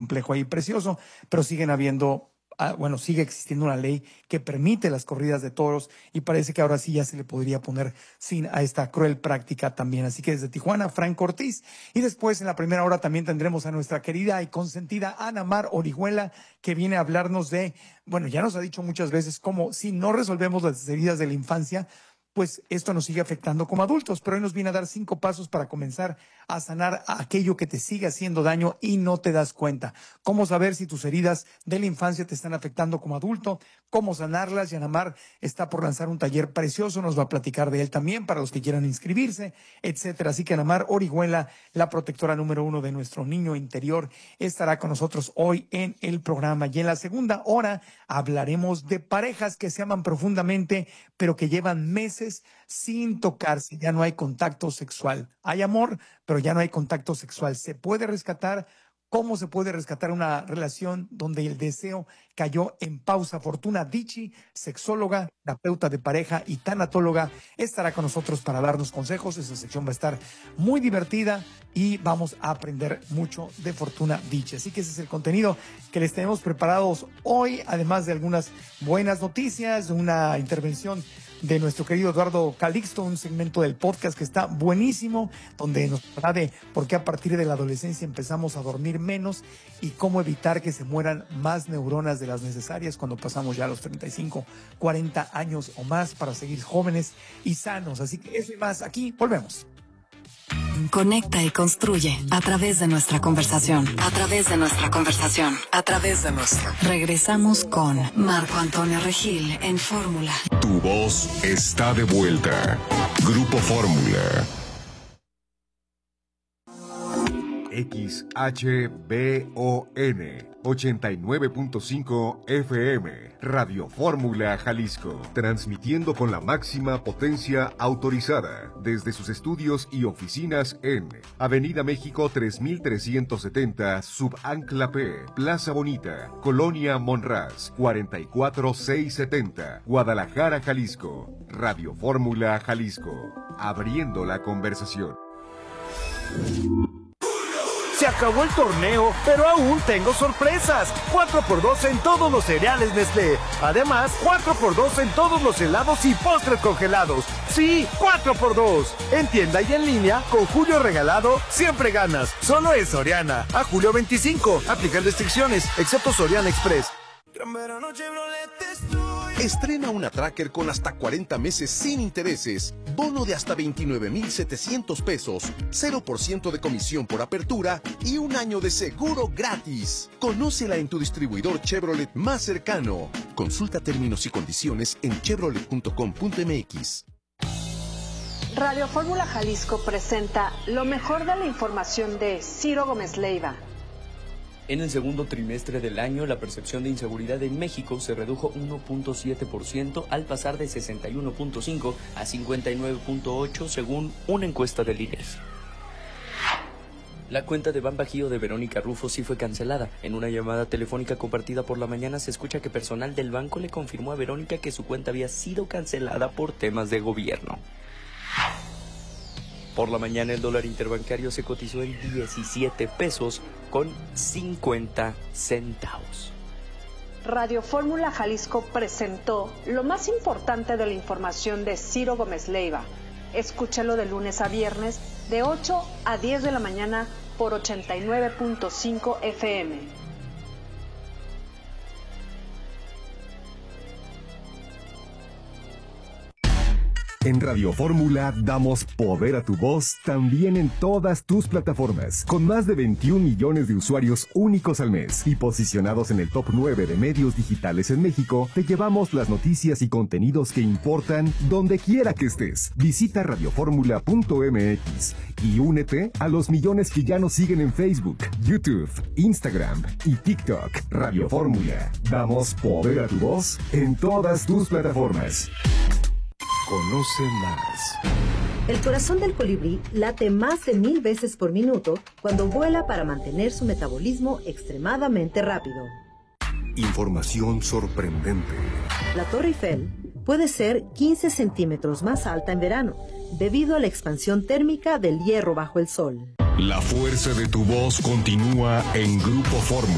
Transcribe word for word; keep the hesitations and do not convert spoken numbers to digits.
complejo ahí precioso, pero siguen habiendo, ah, bueno, sigue existiendo una ley que permite las corridas de toros y parece que ahora sí ya se le podría poner fin a esta cruel práctica también. Así que desde Tijuana, Franco Ortiz. Y después en la primera hora también tendremos a nuestra querida y consentida Ana Mar Orihuela, que viene a hablarnos de, bueno, ya nos ha dicho muchas veces cómo si no resolvemos las heridas de la infancia, pues esto nos sigue afectando como adultos, pero hoy nos viene a dar cinco pasos para comenzar a sanar aquello que te sigue haciendo daño y no te das cuenta. Cómo saber si tus heridas de la infancia te están afectando como adulto, cómo sanarlas. Yanamar está por lanzar un taller precioso, nos va a platicar de él también para los que quieran inscribirse, etcétera. Así que Yanamar Orihuela, la protectora número uno de nuestro niño interior, estará con nosotros hoy en el programa. Y en la segunda hora hablaremos de parejas que se aman profundamente, pero que llevan meses sin tocarse. Ya no hay contacto sexual. Hay amor, pero ya no hay contacto sexual. ¿Se puede rescatar? ¿Cómo se puede rescatar una relación donde el deseo cayó en pausa? Fortuna Dicci, sexóloga, terapeuta de pareja y tanatóloga, estará con nosotros para darnos consejos. Esa sección va a estar muy divertida y vamos a aprender mucho de Fortuna Dicci. Así que ese es el contenido que les tenemos preparados hoy, además de algunas buenas noticias, una intervención de nuestro querido Eduardo Calixto, un segmento del podcast que está buenísimo, donde nos habla de por qué a partir de la adolescencia empezamos a dormir menos y cómo evitar que se mueran más neuronas de las necesarias cuando pasamos ya los treinta y cinco, cuarenta años o más para seguir jóvenes y sanos. Así que eso y más, aquí volvemos. Conecta y construye a través de nuestra conversación, a través de nuestra conversación, a través de nuestra. Regresamos con Marco Antonio Regil en Fórmula. Tu voz está de vuelta. Grupo Fórmula. X H B O N ochenta y nueve punto cinco F M, Radio Fórmula Jalisco, transmitiendo con la máxima potencia autorizada desde sus estudios y oficinas en Avenida México tres mil trescientos setenta, Subancla P, Plaza Bonita, Colonia Monraz, cuarenta y cuatro mil seiscientos setenta, Guadalajara, Jalisco. Radio Fórmula Jalisco, abriendo la conversación. Se acabó el torneo, pero aún tengo sorpresas. cuatro por dos en todos los cereales Nestlé. Además, cuatro por dos en todos los helados y postres congelados. Sí, cuatro por dos. En tienda y en línea, con Julio Regalado, siempre ganas. Solo en Soriana. A julio veinticinco. Aplican restricciones, excepto Soriana Express. Estrena una Tracker con hasta cuarenta meses sin intereses, bono de hasta veintinueve mil setecientos pesos, cero por ciento de comisión por apertura y un año de seguro gratis. Conócela en tu distribuidor Chevrolet más cercano. Consulta términos y condiciones en chevrolet punto com punto m x. Radio Fórmula Jalisco presenta lo mejor de la información de Ciro Gómez Leiva. En el segundo trimestre del año, la percepción de inseguridad en México se redujo uno punto siete por ciento al pasar de sesenta y uno punto cinco a cincuenta y nueve punto ocho según una encuesta del I N E G. La cuenta de Ban Bajío de Verónica Rufo sí fue cancelada. En una llamada telefónica compartida por la mañana se escucha que personal del banco le confirmó a Verónica que su cuenta había sido cancelada por temas de gobierno. Por la mañana el dólar interbancario se cotizó en diecisiete pesos con cincuenta centavos. Radio Fórmula Jalisco presentó lo más importante de la información de Ciro Gómez Leiva. Escúchalo de lunes a viernes de ocho a diez de la mañana por ochenta y nueve punto cinco F M. En Radio Fórmula damos poder a tu voz también en todas tus plataformas, con más de veintiún millones de usuarios únicos al mes y posicionados en el top nueve de medios digitales en México. Te llevamos las noticias y contenidos que importan donde quiera que estés. Visita radio fórmula punto m x y únete a los millones que ya nos siguen en Facebook, YouTube, Instagram y TikTok. Radio Fórmula, damos poder a tu voz en todas tus plataformas. Conoce más. El corazón del colibrí late más de mil veces por minuto cuando vuela para mantener su metabolismo extremadamente rápido. Información sorprendente. La Torre Eiffel puede ser quince centímetros más alta en verano, debido a la expansión térmica del hierro bajo el sol. La fuerza de tu voz continúa en Grupo Fórmula.